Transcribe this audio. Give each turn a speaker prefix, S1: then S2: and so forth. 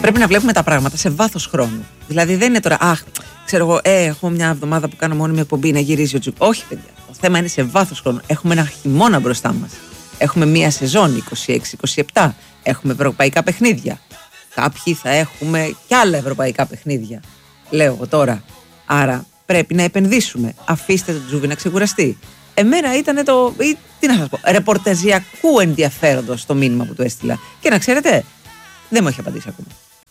S1: Πρέπει να βλέπουμε τα πράγματα σε βάθος χρόνου. Δηλαδή δεν είναι τώρα, ξέρω εγώ, έχω μια εβδομάδα που κάνω μόνιμη εκπομπή να γυρίζει ο Τζουκ. Όχι, παιδιά. Το θέμα είναι σε βάθος χρόνου. Έχουμε ένα χειμώνα μπροστά μας. Έχουμε μια σεζόν 26-27. Έχουμε ευρωπαϊκά παιχνίδια. Κάποιοι θα έχουμε κι άλλα ευρωπαϊκά παιχνίδια. Λέω εγώ τώρα. Άρα πρέπει να επενδύσουμε. Αφήστε τον Τζούβι να ξεκουραστεί. Εμένα ήταν τι να σας πω, ρεπορταζιακού ενδιαφέροντος το μήνυμα που του έστειλα. Και να ξέρετε, δεν μου έχει απαντήσει ακόμα.